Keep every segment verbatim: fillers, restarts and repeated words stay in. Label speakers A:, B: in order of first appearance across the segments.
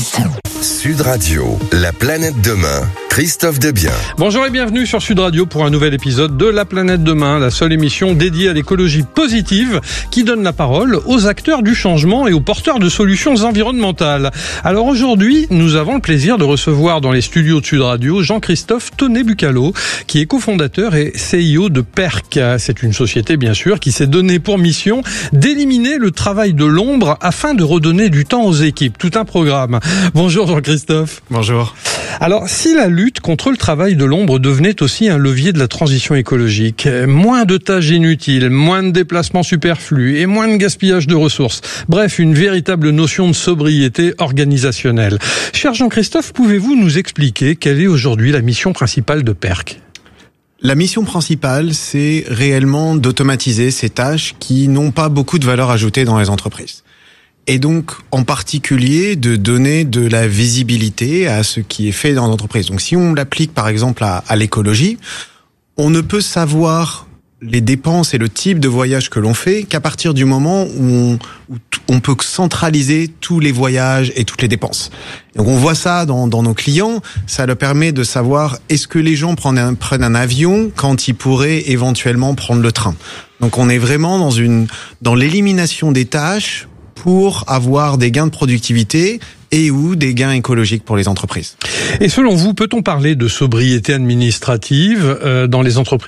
A: Sud Radio, la planète demain, Christophe Debiens.
B: Bonjour et bienvenue sur Sud Radio pour un nouvel épisode de La planète demain, la seule émission dédiée à l'écologie positive qui donne la parole aux acteurs du changement et aux porteurs de solutions environnementales. Alors aujourd'hui, nous avons le plaisir de recevoir dans les studios de Sud Radio Jean-Christophe Tonnet-Bucalo, qui est cofondateur et C E O de Perc. C'est une société bien sûr qui s'est donnée pour mission d'éliminer le travail de l'ombre afin de redonner du temps aux équipes. Tout un programme. Bonjour Jean-Christophe.
C: Bonjour.
B: Alors, si la lutte contre le travail de l'ombre devenait aussi un levier de la transition écologique, moins de tâches inutiles, moins de déplacements superflus et moins de gaspillage de ressources, bref, une véritable notion de sobriété organisationnelle. Cher Jean-Christophe, pouvez-vous nous expliquer quelle est aujourd'hui la mission principale de Perc ?
C: La mission principale, c'est réellement d'automatiser ces tâches qui n'ont pas beaucoup de valeur ajoutée dans les entreprises. Et donc, en particulier, de donner de la visibilité à ce qui est fait dans l'entreprise. Donc, si on l'applique, par exemple, à, à l'écologie, on ne peut savoir les dépenses et le type de voyage que l'on fait qu'à partir du moment où on, où on peut centraliser tous les voyages et toutes les dépenses. Donc, on voit ça dans, dans nos clients. Ça leur permet de savoir est-ce que les gens prennent un, prennent un avion quand ils pourraient éventuellement prendre le train. Donc, on est vraiment dans une, dans l'élimination des tâches pour avoir des gains de productivité et ou des gains écologiques pour les entreprises.
B: Et selon vous, peut-on parler de sobriété administrative euh, dans les entreprises ?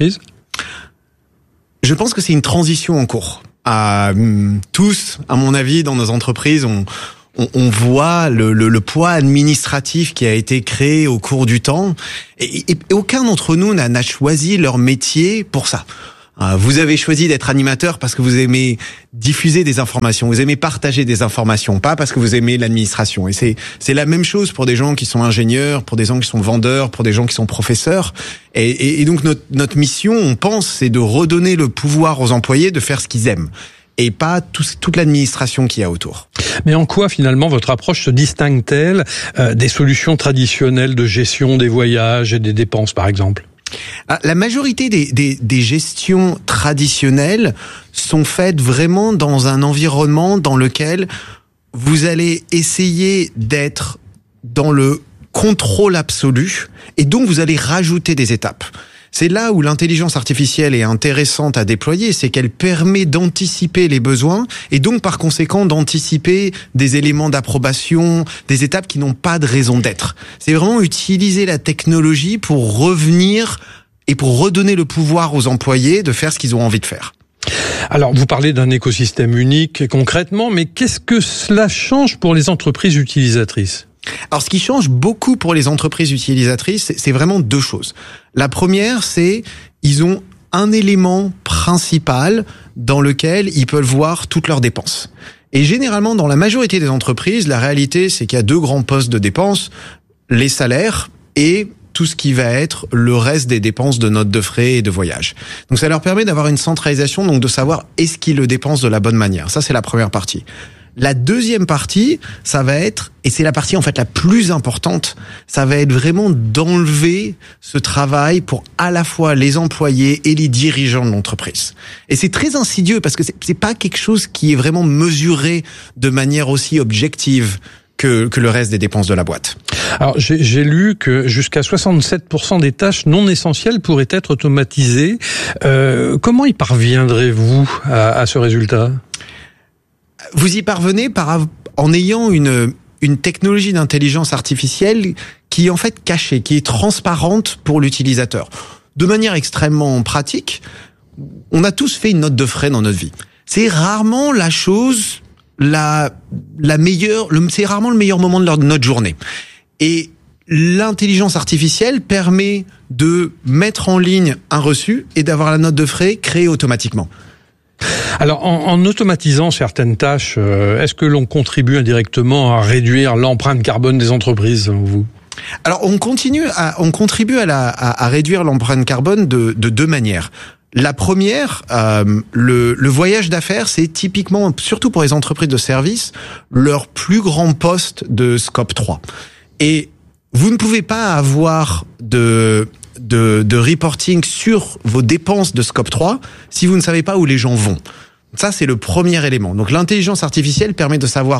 C: Je pense que c'est une transition en cours. Euh, tous, à mon avis, dans nos entreprises, on, on, on voit le, le, le poids administratif qui a été créé au cours du temps. Et, et, et aucun d'entre nous n'a, n'a choisi leur métier pour ça. Vous avez choisi d'être animateur parce que vous aimez diffuser des informations, vous aimez partager des informations, pas parce que vous aimez l'administration. Et c'est c'est la même chose pour des gens qui sont ingénieurs, pour des gens qui sont vendeurs, pour des gens qui sont professeurs. Et, et, et donc notre notre mission, on pense, c'est de redonner le pouvoir aux employés de faire ce qu'ils aiment et pas tout, toute l'administration qu'il y a autour.
B: Mais en quoi finalement votre approche se distingue-t-elle euh, des solutions traditionnelles de gestion des voyages et des dépenses par exemple ?
C: La majorité des, des, des gestions traditionnelles sont faites vraiment dans un environnement dans lequel vous allez essayer d'être dans le contrôle absolu et donc vous allez rajouter des étapes. C'est là où l'intelligence artificielle est intéressante à déployer, c'est qu'elle permet d'anticiper les besoins et donc par conséquent d'anticiper des éléments d'approbation, des étapes qui n'ont pas de raison d'être. C'est vraiment utiliser la technologie pour revenir et pour redonner le pouvoir aux employés de faire ce qu'ils ont envie de faire.
B: Alors, vous parlez d'un écosystème unique concrètement, mais qu'est-ce que cela change pour les entreprises utilisatrices ?
C: Alors, ce qui change beaucoup pour les entreprises utilisatrices, c'est vraiment deux choses. La première, c'est ils ont un élément principal dans lequel ils peuvent voir toutes leurs dépenses. Et généralement, dans la majorité des entreprises, la réalité, c'est qu'il y a deux grands postes de dépenses, les salaires et tout ce qui va être le reste des dépenses de notes de frais et de voyage. Donc, ça leur permet d'avoir une centralisation, donc de savoir est-ce qu'ils le dépensent de la bonne manière. Ça, c'est la première partie. La deuxième partie, ça va être, et c'est la partie en fait la plus importante, ça va être vraiment d'enlever ce travail pour à la fois les employés et les dirigeants de l'entreprise. Et c'est très insidieux parce que c'est, c'est pas quelque chose qui est vraiment mesuré de manière aussi objective que, que le reste des dépenses de la boîte.
B: Alors, j'ai, j'ai lu que jusqu'à soixante-sept pour cent des tâches non essentielles pourraient être automatisées. Euh, comment y parviendrez-vous à, à ce résultat ?
C: Vous y parvenez par, en ayant une, une technologie d'intelligence artificielle qui est en fait cachée, qui est transparente pour l'utilisateur. De manière extrêmement pratique, on a tous fait une note de frais dans notre vie. C'est rarement la chose, la, la meilleure, le, c'est rarement le meilleur moment de, leur, de notre journée. Et l'intelligence artificielle permet de mettre en ligne un reçu et d'avoir la note de frais créée automatiquement.
B: Alors, en, en automatisant certaines tâches, euh, est-ce que l'on contribue indirectement à réduire l'empreinte carbone des entreprises, vous ?
C: Alors, on continue à, on contribue à, la, à, à réduire l'empreinte carbone de, de deux manières. La première, euh, le, le voyage d'affaires, c'est typiquement, surtout pour les entreprises de services, leur plus grand poste de scope trois. Et vous ne pouvez pas avoir de, de, de reporting sur vos dépenses de scope trois si vous ne savez pas où les gens vont. Ça, c'est le premier élément. Donc, l'intelligence artificielle permet de savoir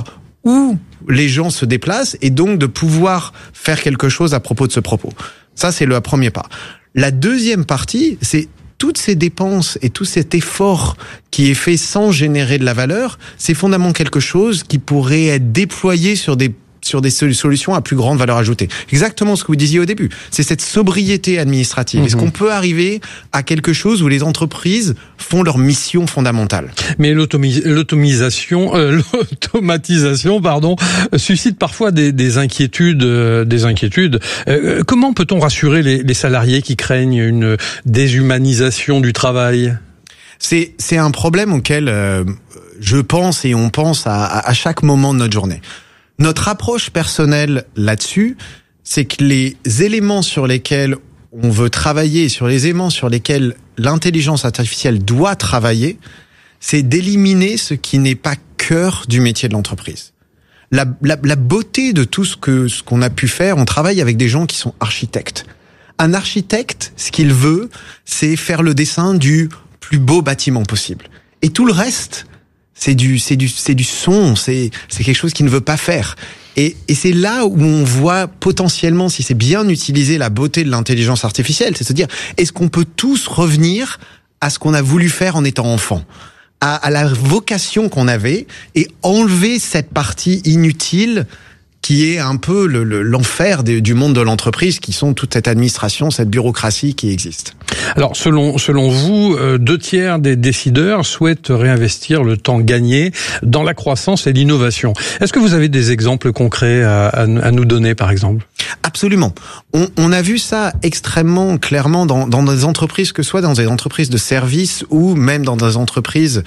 C: où les gens se déplacent et donc de pouvoir faire quelque chose à propos de ce propos. Ça, c'est le premier pas. La deuxième partie, c'est toutes ces dépenses et tout cet effort qui est fait sans générer de la valeur, c'est fondamentalement quelque chose qui pourrait être déployé sur des sur des solutions à plus grande valeur ajoutée. Exactement ce que vous disiez au début. C'est cette sobriété administrative. Mmh. Est-ce qu'on peut arriver à quelque chose où les entreprises font leur mission fondamentale?
B: Mais l'automis- l'automisation, euh, l'automatisation, pardon, suscite parfois des, des inquiétudes, euh, des inquiétudes. Euh, comment peut-on rassurer les, les salariés qui craignent une déshumanisation du travail?
C: C'est, c'est un problème auquel euh, je pense et on pense à, à chaque moment de notre journée. Notre approche personnelle là-dessus, c'est que les éléments sur lesquels on veut travailler, sur les éléments sur lesquels l'intelligence artificielle doit travailler, c'est d'éliminer ce qui n'est pas cœur du métier de l'entreprise. La, la, la beauté de tout ce que ce qu'on a pu faire, on travaille avec des gens qui sont architectes. Un architecte, ce qu'il veut, c'est faire le dessin du plus beau bâtiment possible. Et tout le reste, c'est du, c'est du, c'est du son, c'est, c'est quelque chose qu'il ne veut pas faire. Et, et c'est là où on voit potentiellement, si c'est bien utilisé, la beauté de l'intelligence artificielle. C'est se dire, est-ce qu'on peut tous revenir à ce qu'on a voulu faire en étant enfant, à, à la vocation qu'on avait, et enlever cette partie inutile qui est un peu le, le, l'enfer de, du monde de l'entreprise, qui sont toute cette administration, cette bureaucratie qui existe.
B: Alors, selon selon vous, deux tiers des décideurs souhaitent réinvestir le temps gagné dans la croissance et l'innovation. Est-ce que vous avez des exemples concrets à, à, à nous donner, par exemple?
C: Absolument. On, on a vu ça extrêmement clairement dans, dans des entreprises, que ce soit dans des entreprises de services ou même dans des entreprises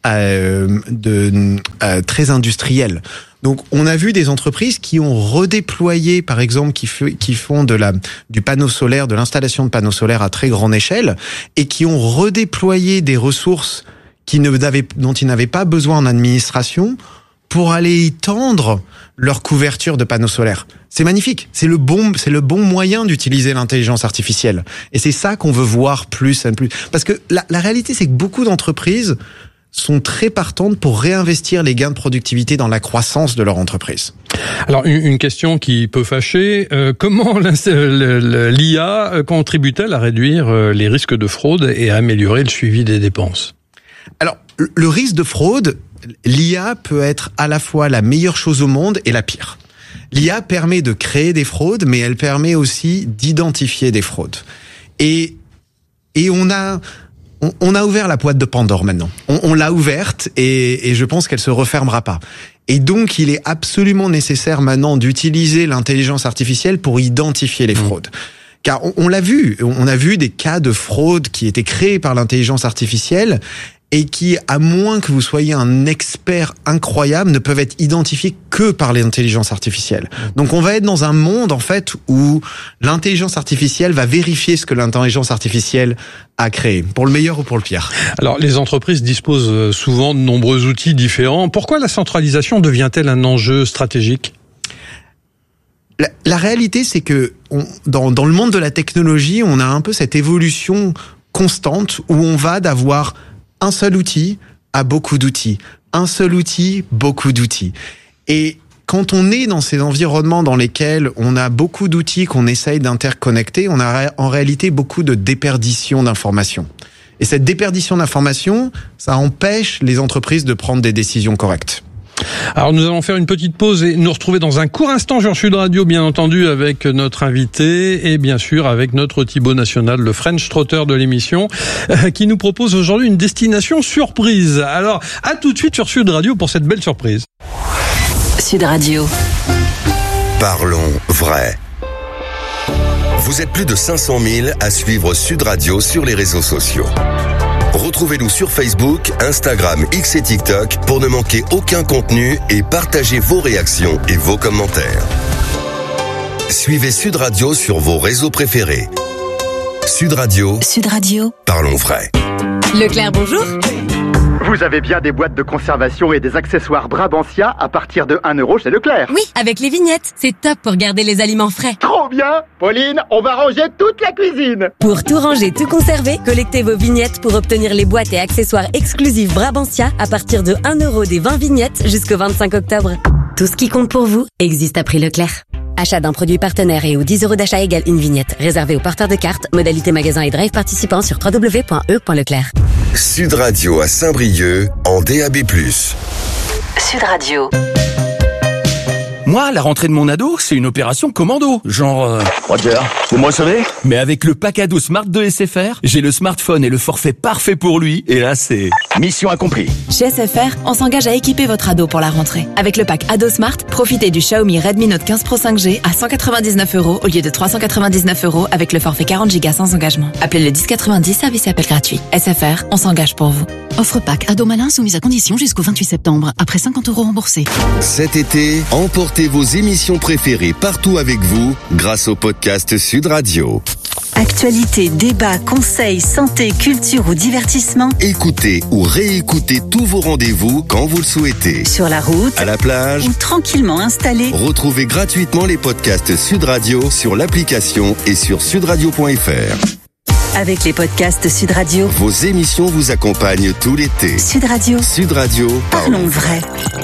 C: euh, de euh, très industrielles. Donc, on a vu des entreprises qui ont redéployé, par exemple, qui, f- qui font de la, du panneau solaire, de l'installation de panneaux solaires à très grande échelle, et qui ont redéployé des ressources qui ne, dont ils n'avaient pas besoin en administration pour aller étendre leur couverture de panneaux solaires. C'est magnifique. C'est le bon, c'est le bon moyen d'utiliser l'intelligence artificielle. Et c'est ça qu'on veut voir plus et plus. Parce que la, la réalité, c'est que beaucoup d'entreprises sont très partantes pour réinvestir les gains de productivité dans la croissance de leur entreprise.
B: Alors, une, une question qui peut fâcher, euh, comment l'I A contribue-t-elle à réduire les risques de fraude et à améliorer le suivi des dépenses?
C: Alors, le risque de fraude, l'I A peut être à la fois la meilleure chose au monde et la pire. L'I A permet de créer des fraudes, mais elle permet aussi d'identifier des fraudes. Et, et on a... On a ouvert la boîte de Pandore maintenant. On, on l'a ouverte et, et je pense qu'elle se refermera pas. Et donc, il est absolument nécessaire maintenant d'utiliser l'intelligence artificielle pour identifier les fraudes. Car on, on l'a vu, on a vu des cas de fraude qui étaient créés par l'intelligence artificielle et qui, à moins que vous soyez un expert incroyable, ne peuvent être identifiés que par l'intelligence artificielle. Donc on va être dans un monde, en fait, où l'intelligence artificielle va vérifier ce que l'intelligence artificielle a créé, pour le meilleur ou pour le pire.
B: Alors, les entreprises disposent souvent de nombreux outils différents. Pourquoi la centralisation devient-elle un enjeu stratégique ?
C: La, la réalité, c'est que on, dans, dans le monde de la technologie, on a un peu cette évolution constante où on va d'avoir un seul outil à beaucoup d'outils. Un seul outil, beaucoup d'outils. Et quand on est dans ces environnements dans lesquels on a beaucoup d'outils qu'on essaye d'interconnecter, on a en réalité beaucoup de déperdition d'informations. Et cette déperdition d'informations, ça empêche les entreprises de prendre des décisions correctes.
B: Alors nous allons faire une petite pause et nous retrouver dans un court instant sur Sud Radio, bien entendu, avec notre invité et bien sûr avec notre Thibaut National, le French Trotter de l'émission, euh, qui nous propose aujourd'hui une destination surprise. Alors à tout de suite sur Sud Radio pour cette belle surprise.
D: Sud Radio.
A: Parlons vrai. Vous êtes plus de cinq cent mille à suivre Sud Radio sur les réseaux sociaux. Retrouvez-nous sur Facebook, Instagram, X et TikTok pour ne manquer aucun contenu et partagez vos réactions et vos commentaires. Suivez Sud Radio sur vos réseaux préférés. Sud Radio.
D: Sud Radio.
A: Parlons vrai.
D: Leclerc, bonjour.
E: Vous avez bien des boîtes de conservation et des accessoires Brabantia à partir de un euro chez Leclerc.
F: Oui, avec les vignettes. C'est top pour garder les aliments frais.
E: Trop bien! Pauline, on va ranger toute la cuisine.
F: Pour tout ranger, tout conserver, collectez vos vignettes pour obtenir les boîtes et accessoires exclusifs Brabantia à partir de un euro des vingt vignettes jusqu'au vingt-cinq octobre. Tout ce qui compte pour vous existe à prix Leclerc. Achat d'un produit partenaire et ou dix euros d'achat égale une vignette. Réservé aux porteurs de cartes. Modalité magasin et drive participant sur w w w point e point leclerc.
A: Sud Radio à Saint-Brieuc en D A B plus.
D: Sud Radio.
G: Moi, la rentrée de mon ado, c'est une opération commando. Genre... Euh...
H: Roger, vous me recevez ?
G: Mais avec le pack ado Smart de S F R, j'ai le smartphone et le forfait parfait pour lui. Et là, c'est...
H: Mission accomplie.
I: Chez S F R, on s'engage à équiper votre ado pour la rentrée. Avec le pack Ado Smart, profitez du Xiaomi Redmi Note quinze Pro cinq G à cent quatre-vingt-dix-neuf euros au lieu de trois cent quatre-vingt-dix-neuf euros avec le forfait quarante gigas sans engagement. Appelez le dix quatre-vingt-dix, service et appel gratuit. S F R, on s'engage pour vous.
J: Offre pack Ado Malin soumise à condition jusqu'au vingt-huit septembre, après cinquante euros remboursés.
A: Cet été, emportez vos émissions préférées partout avec vous grâce au podcast Sud Radio.
K: Actualité, débat, conseils, santé, culture ou divertissement.
A: Écoutez ou réécoutez tous vos rendez-vous quand vous le souhaitez.
K: Sur la route,
A: à la plage
K: ou tranquillement installé.
A: Retrouvez gratuitement les podcasts Sud Radio sur l'application et sur sudradio point f r.
K: Avec les podcasts Sud Radio,
A: vos émissions vous accompagnent tout l'été.
K: Sud Radio.
A: Sud Radio.
K: Parlons vrai.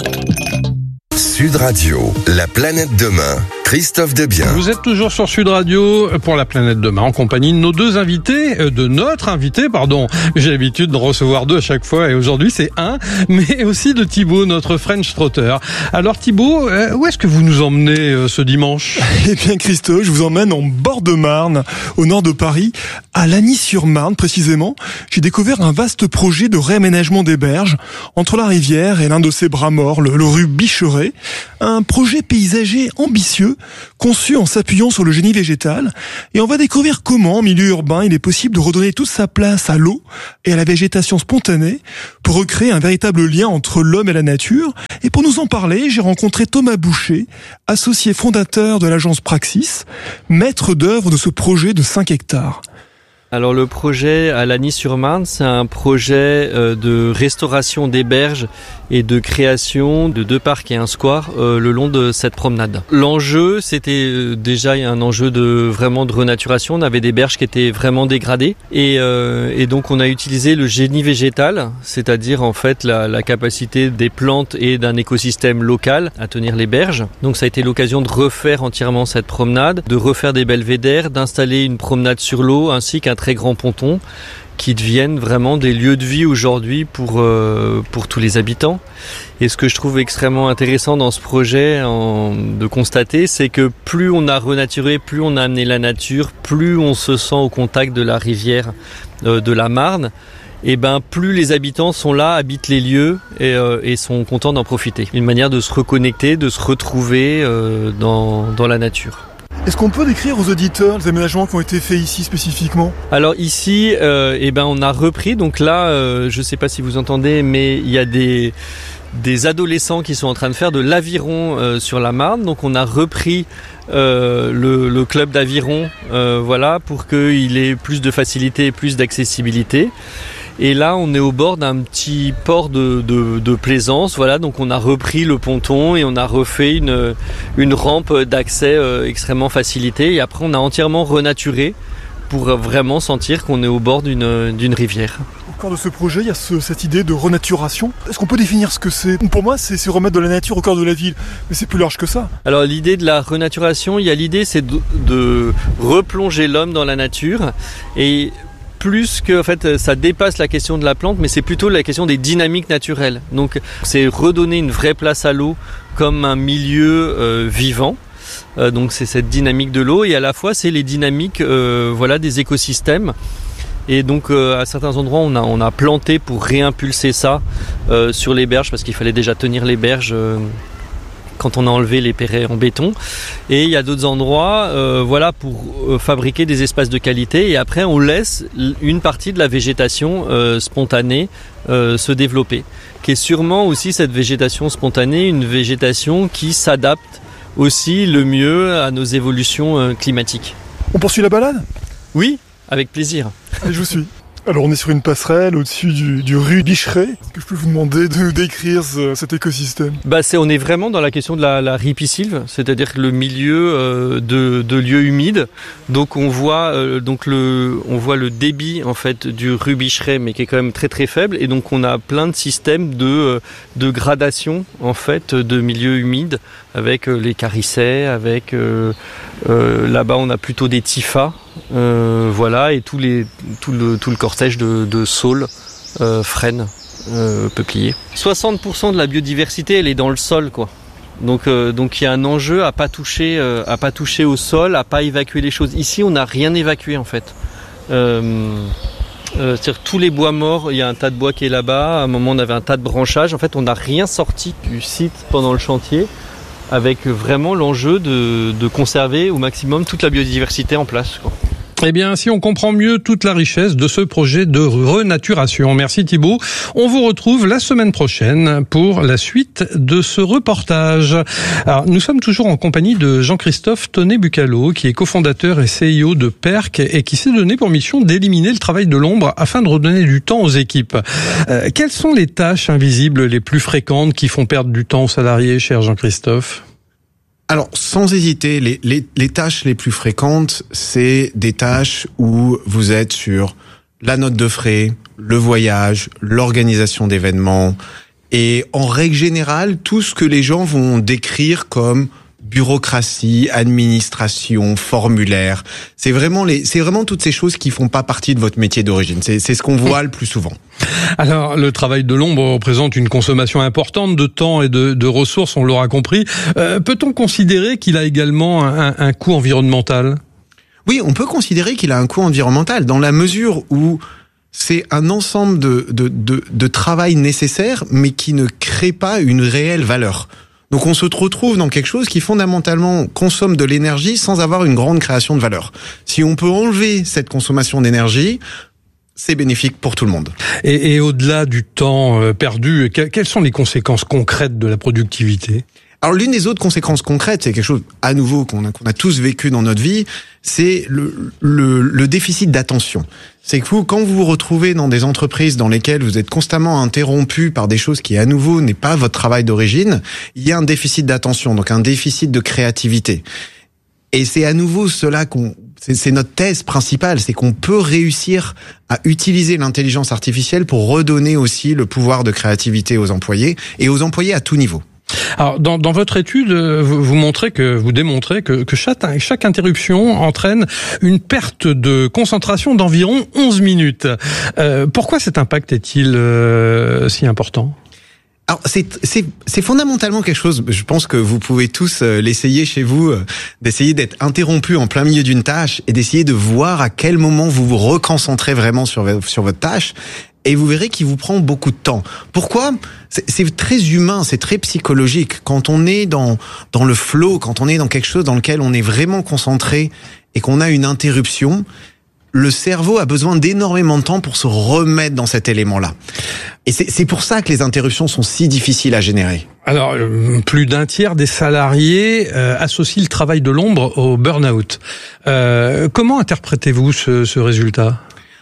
A: Sud Radio, la planète demain. Christophe Debien.
B: Vous êtes toujours sur Sud Radio pour la planète demain en compagnie de nos deux invités, de notre invité, pardon. J'ai l'habitude de recevoir deux à chaque fois et aujourd'hui c'est un, mais aussi de Thibaut, notre French Trotter. Alors Thibaut, où est-ce que vous nous emmenez ce dimanche ?
L: Eh bien Christophe, je vous emmène en bord de Marne, au nord de Paris, à Lagny-sur-Marne précisément. J'ai découvert un vaste projet de réaménagement des berges entre la rivière et l'un de ses bras morts, le, le rue Bicheret. Un projet paysager ambitieux, conçu en s'appuyant sur le génie végétal, et on va découvrir comment, en milieu urbain, il est possible de redonner toute sa place à l'eau et à la végétation spontanée pour recréer un véritable lien entre l'homme et la nature. Et pour nous en parler, j'ai rencontré Thomas Boucher, associé fondateur de l'agence Praxis, maître d'œuvre de ce projet de cinq hectares.
M: Alors le projet à Lagny-sur-Marne, c'est un projet euh, de restauration des berges et de création de deux parcs et un square euh, le long de cette promenade. L'enjeu, c'était euh, déjà un enjeu de vraiment de renaturation. On avait des berges qui étaient vraiment dégradées et, euh, et donc on a utilisé le génie végétal, c'est-à-dire en fait la, la capacité des plantes et d'un écosystème local à tenir les berges. Donc ça a été l'occasion de refaire entièrement cette promenade, de refaire des belvédères, d'installer une promenade sur l'eau ainsi qu'un très grand ponton qui deviennent vraiment des lieux de vie aujourd'hui pour, euh, pour tous les habitants. Et ce que je trouve extrêmement intéressant dans ce projet en, de constater, c'est que plus on a renaturé, plus on a amené la nature, plus on se sent au contact de la rivière euh, de la Marne, et ben plus les habitants sont là, habitent les lieux et, euh, et sont contents d'en profiter. Une manière de se reconnecter, de se retrouver euh, dans, dans la nature.
L: Est-ce qu'on peut décrire aux auditeurs les aménagements qui ont été faits ici spécifiquement ?
M: Alors ici, euh, eh ben on a repris. Donc là, euh, je ne sais pas si vous entendez, mais il y a des des adolescents qui sont en train de faire de l'aviron euh, sur la Marne. Donc on a repris euh, le, le club d'aviron, euh, voilà, pour qu'il ait plus de facilité et plus d'accessibilité. Et là, on est au bord d'un petit port de, de, de plaisance, voilà. Donc, on a repris le ponton et on a refait une, une rampe d'accès euh, extrêmement facilitée. Et après, on a entièrement renaturé pour vraiment sentir qu'on est au bord d'une, d'une rivière.
L: Au cœur de ce projet, il y a ce, cette idée de renaturation. Est-ce qu'on peut définir ce que c'est ? Pour moi, c'est, c'est remettre de la nature au cœur de la ville, mais c'est plus large que ça.
M: Alors, l'idée de la renaturation, il y a l'idée, c'est de, de replonger l'homme dans la nature et plus que, en fait, ça dépasse la question de la plante, mais c'est plutôt la question des dynamiques naturelles. Donc, c'est redonner une vraie place à l'eau comme un milieu euh, vivant. Euh, donc, c'est cette dynamique de l'eau et à la fois, c'est les dynamiques, euh, voilà, des écosystèmes. Et donc, euh, à certains endroits, on a on a planté pour réimpulser ça euh, sur les berges parce qu'il fallait déjà tenir les berges. Euh, quand on a enlevé les perrets en béton. Et il y a d'autres endroits euh, voilà, pour euh, fabriquer des espaces de qualité. Et après, on laisse une partie de la végétation euh, spontanée euh, se développer. Qui est sûrement aussi cette végétation spontanée, une végétation qui s'adapte aussi le mieux à nos évolutions euh, climatiques.
L: On poursuit la balade ?
M: Oui, avec plaisir.
L: Et je vous suis. Alors on est sur une passerelle au-dessus du, du rue Bicheret. Est-ce que je peux vous demander de nous décrire ce, cet écosystème ?
M: Bah c'est, on est vraiment dans la question de la, la ripisylve, c'est-à-dire le milieu euh, de, de lieux humides. Donc on voit euh, donc le, on voit le débit en fait du rue Bicheret, mais qui est quand même très très faible. Et donc on a plein de systèmes de de gradation en fait de milieux humides avec euh, les carissets, avec euh, euh, là-bas on a plutôt des tifas. Euh, voilà, et tous les, tout, le, tout le cortège de, de saules, euh, frênes, euh, peupliers. soixante pour cent de la biodiversité, elle est dans le sol, quoi. Donc, euh, donc il y a un enjeu à pas toucher, euh, à pas toucher au sol, à pas évacuer les choses. Ici, on n'a rien évacué en fait. Euh, euh, c'est-à-dire tous les bois morts, il y a un tas de bois qui est là-bas. À un moment, on avait un tas de branchages. En fait, on n'a rien sorti du site pendant le chantier, avec vraiment l'enjeu de, de conserver au maximum toute la biodiversité en place, quoi.
B: Eh bien, si on comprend mieux toute la richesse de ce projet de renaturation. Merci Thibaut. On vous retrouve la semaine prochaine pour la suite de ce reportage. Alors, nous sommes toujours en compagnie de Jean-Christophe Tonnet-Bucalo, qui est cofondateur et C E O de Perc et qui s'est donné pour mission d'éliminer le travail de l'ombre afin de redonner du temps aux équipes. Euh, quelles sont les tâches invisibles les plus fréquentes qui font perdre du temps aux salariés, cher Jean-Christophe ?
C: Alors, sans hésiter, les, les, les tâches les plus fréquentes, c'est des tâches où vous êtes sur la note de frais, le voyage, l'organisation d'événements, et en règle générale, tout ce que les gens vont décrire comme bureaucratie, administration, formulaire. C'est vraiment les, c'est vraiment toutes ces choses qui font pas partie de votre métier d'origine. C'est, c'est ce qu'on voit le plus souvent.
B: Alors, le travail de l'ombre représente une consommation importante de temps et de, de ressources, on l'aura compris. Euh, peut-on considérer qu'il a également un, un coût environnemental ?
C: Oui, on peut considérer qu'il a un coût environnemental dans la mesure où c'est un ensemble de, de, de, de travail nécessaire, mais qui ne crée pas une réelle valeur. Donc on se retrouve dans quelque chose qui fondamentalement consomme de l'énergie sans avoir une grande création de valeur. Si on peut enlever cette consommation d'énergie, c'est bénéfique pour tout le monde.
B: Et, et au-delà du temps perdu, quelles sont les conséquences concrètes de la productivité ?
C: Alors l'une des autres conséquences concrètes, c'est quelque chose à nouveau qu'on a, qu'on a tous vécu dans notre vie, c'est le, le, le déficit d'attention. C'est que vous, quand vous vous retrouvez dans des entreprises dans lesquelles vous êtes constamment interrompu par des choses qui à nouveau n'est pas votre travail d'origine, il y a un déficit d'attention, donc un déficit de créativité. Et c'est à nouveau cela qu'on, c'est, c'est notre thèse principale, c'est qu'on peut réussir à utiliser l'intelligence artificielle pour redonner aussi le pouvoir de créativité aux employés et aux employés à tout niveau.
B: Alors, dans, dans votre étude, vous, vous montrez que vous démontrez que, que chaque, chaque interruption entraîne une perte de concentration d'environ onze minutes. Euh, pourquoi cet impact est-il euh, si important ?
C: Alors c'est c'est c'est fondamentalement quelque chose. Je pense que vous pouvez tous l'essayer chez vous, d'essayer d'être interrompu en plein milieu d'une tâche et d'essayer de voir à quel moment vous vous reconcentrez vraiment sur sur votre tâche. Et vous verrez qu'il vous prend beaucoup de temps. Pourquoi ? c'est, c'est très humain, c'est très psychologique. Quand on est dans dans le flow, quand on est dans quelque chose dans lequel on est vraiment concentré et qu'on a une interruption, le cerveau a besoin d'énormément de temps pour se remettre dans cet élément-là. Et c'est, c'est pour ça que les interruptions sont si difficiles à générer.
B: Alors, plus d'un tiers des salariés euh, associent le travail de l'ombre au burn-out. Euh, comment interprétez-vous ce, ce résultat ?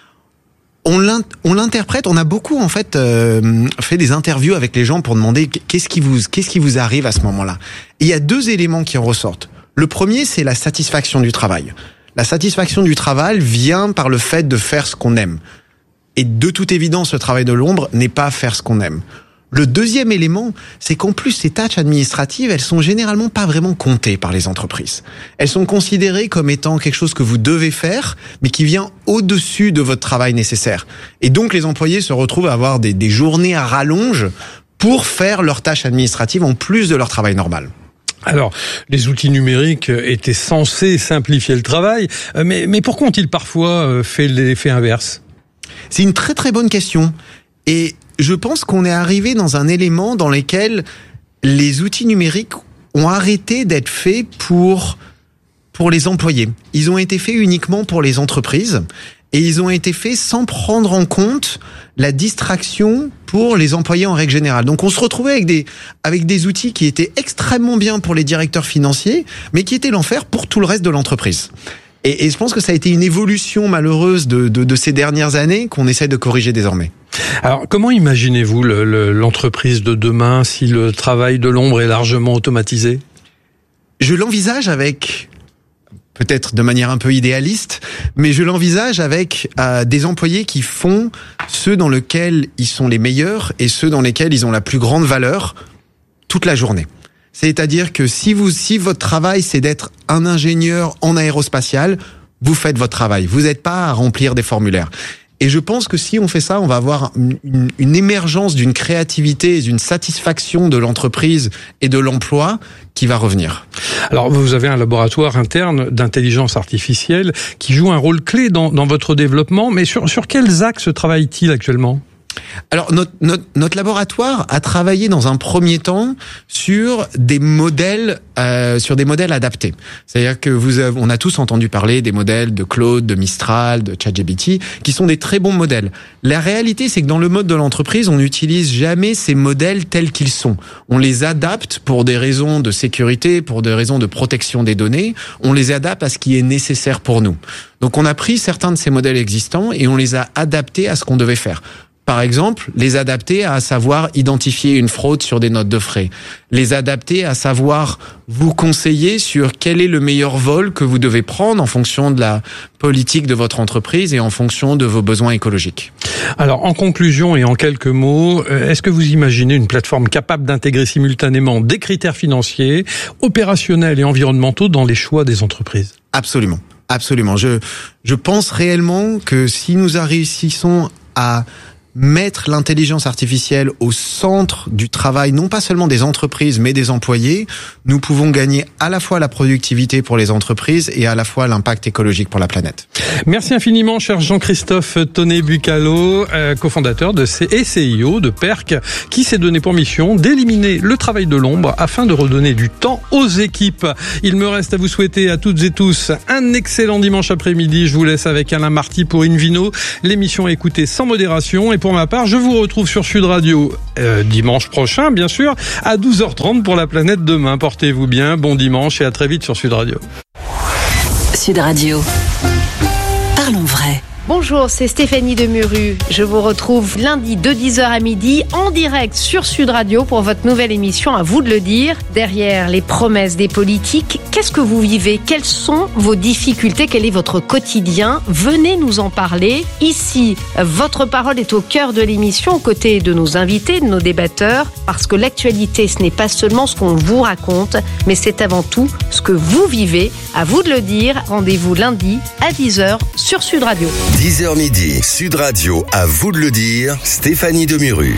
C: On, on l'interprète, on a beaucoup en fait euh, fait des interviews avec les gens pour demander qu'est-ce qui vous qu'est-ce qui vous arrive à ce moment-là. Et il y a deux éléments qui en ressortent. Le premier, c'est la satisfaction du travail. La satisfaction du travail vient par le fait de faire ce qu'on aime. Et de toute évidence, le travail de l'ombre n'est pas faire ce qu'on aime. Le deuxième élément, c'est qu'en plus, ces tâches administratives, elles sont généralement pas vraiment comptées par les entreprises. Elles sont considérées comme étant quelque chose que vous devez faire, mais qui vient au-dessus de votre travail nécessaire. Et donc, les employés se retrouvent à avoir des, des journées à rallonge pour faire leurs tâches administratives en plus de leur travail normal.
B: Alors, les outils numériques étaient censés simplifier le travail, mais, mais pourquoi ont-ils parfois fait l'effet inverse ?
C: C'est une très très bonne question. Et je pense qu'on est arrivé dans un élément dans lequel les outils numériques ont arrêté d'être faits pour, pour les employés. Ils ont été faits uniquement pour les entreprises et ils ont été faits sans prendre en compte la distraction pour les employés en règle générale. Donc on se retrouvait avec des, avec des outils qui étaient extrêmement bien pour les directeurs financiers, mais qui étaient l'enfer pour tout le reste de l'entreprise. Et, et je pense que ça a été une évolution malheureuse de, de, de ces dernières années qu'on essaie de corriger désormais.
B: Alors, comment imaginez-vous le, le, l'entreprise de demain si le travail de l'ombre est largement automatisé ?
C: Je l'envisage avec, peut-être de manière un peu idéaliste, mais je l'envisage avec euh, des employés qui font ceux dans lesquels ils sont les meilleurs et ceux dans lesquels ils ont la plus grande valeur toute la journée. C'est-à-dire que si vous, si votre travail c'est d'être un ingénieur en aérospatial, vous faites votre travail. Vous n'êtes pas à remplir des formulaires. Et je pense que si on fait ça, on va avoir une, une émergence d'une créativité et d'une satisfaction de l'entreprise et de l'emploi qui va revenir.
B: Alors, vous avez un laboratoire interne d'intelligence artificielle qui joue un rôle clé dans, dans votre développement, mais sur, sur quels axes travaille-t-il actuellement ?
C: Alors notre, notre notre laboratoire a travaillé dans un premier temps sur des modèles euh, sur des modèles adaptés. C'est-à-dire que vous avez, on a tous entendu parler des modèles de Claude, de Mistral, de ChatGPT qui sont des très bons modèles. La réalité c'est que dans le mode de l'entreprise, on n'utilise jamais ces modèles tels qu'ils sont. On les adapte pour des raisons de sécurité, pour des raisons de protection des données, on les adapte à ce qui est nécessaire pour nous. Donc on a pris certains de ces modèles existants et on les a adaptés à ce qu'on devait faire. Par exemple, les adapter à savoir identifier une fraude sur des notes de frais. Les adapter à savoir vous conseiller sur quel est le meilleur vol que vous devez prendre en fonction de la politique de votre entreprise et en fonction de vos besoins écologiques.
B: Alors, en conclusion et en quelques mots, est-ce que vous imaginez une plateforme capable d'intégrer simultanément des critères financiers, opérationnels et environnementaux dans les choix des entreprises ?
C: Absolument, absolument. Je, je pense réellement que si nous réussissons à mettre l'intelligence artificielle au centre du travail, non pas seulement des entreprises, mais des employés, nous pouvons gagner à la fois la productivité pour les entreprises et à la fois l'impact écologique pour la planète.
B: Merci infiniment, cher Jean-Christophe Tonnet-Bucalo, euh, cofondateur de C- et C I O de Perc, qui s'est donné pour mission d'éliminer le travail de l'ombre afin de redonner du temps aux équipes. Il me reste à vous souhaiter à toutes et tous un excellent dimanche après-midi. Je vous laisse avec Alain Marty pour Invino. L'émission est écoutée sans modération et pour ma part, je vous retrouve sur Sud Radio euh, dimanche prochain, bien sûr, à douze heures trente pour La Planète Demain. Portez-vous bien, bon dimanche et à très vite sur Sud Radio.
K: Sud Radio. Parlons vrai.
N: Bonjour, c'est Stéphanie Demuru. Je vous retrouve lundi de dix heures à midi en direct sur Sud Radio pour votre nouvelle émission À vous de le dire. Derrière les promesses des politiques, qu'est-ce que vous vivez ? Quelles sont vos difficultés ? Quel est votre quotidien ? Venez nous en parler. Ici, votre parole est au cœur de l'émission, aux côtés de nos invités, de nos débatteurs, parce que l'actualité, ce n'est pas seulement ce qu'on vous raconte, mais c'est avant tout ce que vous vivez. À vous de le dire. Rendez-vous lundi à dix heures sur Sud Radio.
A: dix heures midi, Sud Radio, à vous de le dire, Stéphanie Demuru.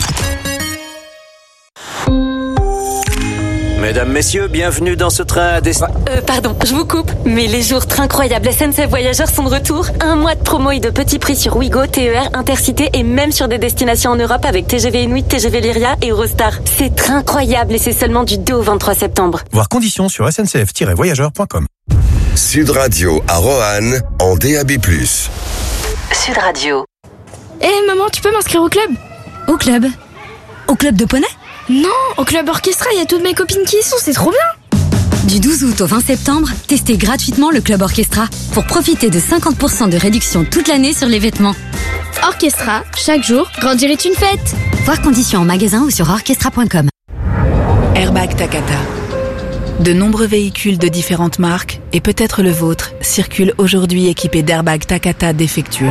O: Mesdames, messieurs, bienvenue dans ce train à destination.
P: Euh, pardon, je vous coupe, mais les jours incroyables S N C F Voyageurs sont de retour. Un mois de promo et de petits prix sur Ouigo, T E R, Intercité et même sur des destinations en Europe avec T G V Inuit, T G V Lyria et Eurostar. C'est incroyable et c'est seulement du deux au vingt-trois septembre.
Q: Voir conditions sur s n c f tiret voyageurs point com.
A: Sud Radio à Roanne en D A B plus.
D: Sud Radio.
R: Hé hey, maman, tu peux m'inscrire au club ?
J: Au club ? Au club de poney ?
R: Non, au club orchestra, il y a toutes mes copines qui y sont, c'est trop bien.
J: Du douze août au vingt septembre, testez gratuitement le club orchestra pour profiter de cinquante pour cent de réduction toute l'année sur les vêtements.
R: Orchestra, chaque jour, grandir est une fête.
J: Voir conditions en magasin ou sur orchestra point com.
I: Airbag Takata. De nombreux véhicules de différentes marques, et peut-être le vôtre, circulent aujourd'hui équipés d'airbags Takata défectueux.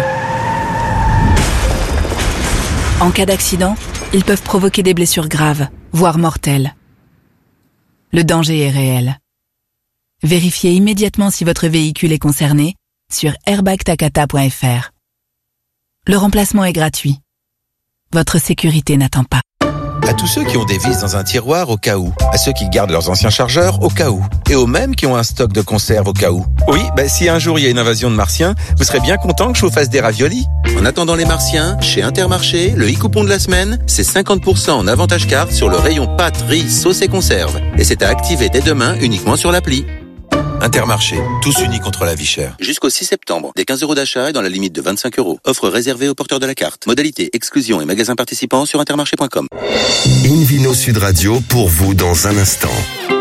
I: En cas d'accident, ils peuvent provoquer des blessures graves, voire mortelles. Le danger est réel. Vérifiez immédiatement si votre véhicule est concerné sur airbag takata point f r. Le remplacement est gratuit. Votre sécurité n'attend pas.
S: À tous ceux qui ont des vis dans un tiroir au cas où, à ceux qui gardent leurs anciens chargeurs au cas où, et aux mêmes qui ont un stock de conserve au cas où. Oui, bah, si un jour il y a une invasion de martiens, vous serez bien content que je vous fasse des raviolis. En attendant les martiens, chez Intermarché, le e-coupon de la semaine, c'est cinquante pour cent en avantage carte sur le rayon pâtes, riz, sauce et conserve. Et c'est à activer dès demain uniquement sur l'appli. Intermarché, tous unis contre la vie chère. Jusqu'au six septembre, des quinze euros d'achat et dans la limite de vingt-cinq euros. Offre réservée aux porteurs de la carte. Modalité, exclusion et magasins participants sur intermarché point com.
A: Invino Sud Radio pour vous dans un instant.